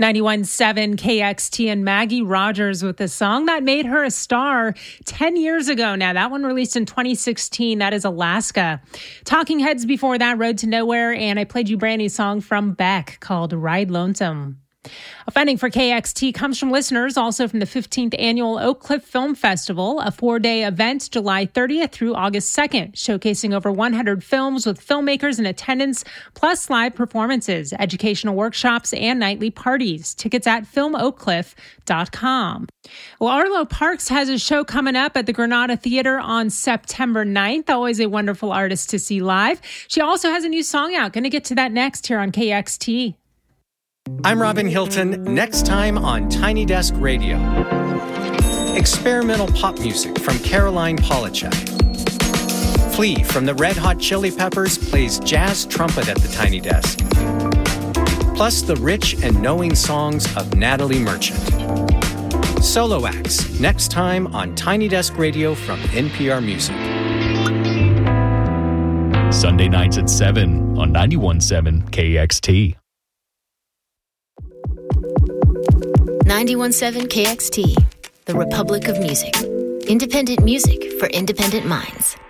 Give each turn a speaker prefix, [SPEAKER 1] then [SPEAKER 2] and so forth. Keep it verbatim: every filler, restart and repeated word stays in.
[SPEAKER 1] ninety-one point seven K X T and Maggie Rogers with a song that made her a star ten years ago now. That one released in twenty sixteen. That is Alaska. Talking Heads before that, Road to Nowhere, and I played you a brand new song from Beck called Ride Lonesome. A funding for K X T comes from listeners also from the fifteenth Annual Oak Cliff Film Festival, a four-day event July thirtieth through August second, showcasing over one hundred films with filmmakers in attendance, plus live performances, educational workshops, and nightly parties. Tickets at film oak cliff dot com. Well, Arlo Parks has a show coming up at the Granada Theater on September ninth. Always a wonderful artist to see live. She also has a new song out. Going to get to that next here on K X T.
[SPEAKER 2] I'm Robin Hilton. Next time on Tiny Desk Radio. Experimental pop music from Caroline Polachek. Flea from the Red Hot Chili Peppers plays jazz trumpet at the Tiny Desk. Plus the rich and knowing songs of Natalie Merchant. Solo acts next time on Tiny Desk Radio from N P R Music.
[SPEAKER 3] Sunday nights at seven on ninety-one point seven K X T.
[SPEAKER 4] ninety-one point seven K X T, the Republic of Music. Independent music for independent minds.